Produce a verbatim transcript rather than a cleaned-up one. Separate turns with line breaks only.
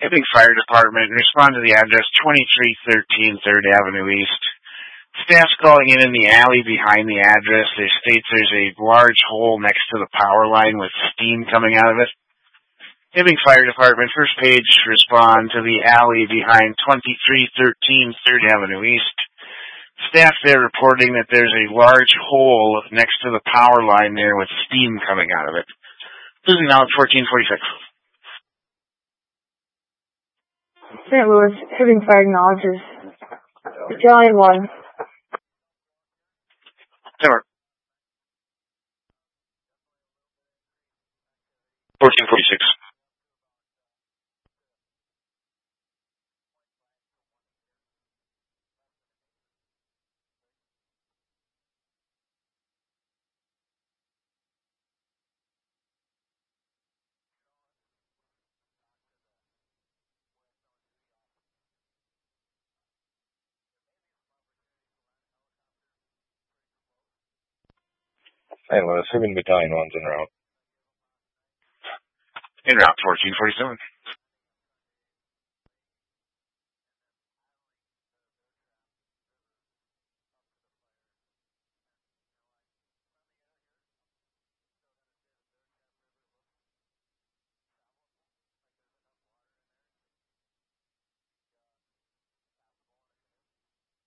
Hibbing Fire Department, respond to the address twenty-three thirteen third Avenue East. Staff's calling in in the alley behind the address. They states there's a large hole next to the power line with steam coming out of it. Hibbing Fire Department, first page, respond to the alley behind twenty-three thirteen third Avenue East. Staff there reporting that there's a large hole next to the power line there with steam coming out of it. Losing now at fourteen forty-six.
Saint Louis, Hibbing Fire acknowledges. Battalion one.
Timber. fourteen forty-six.
Saint Louis, Hibbing Battalion one's en route.
En route, fourteen forty-seven.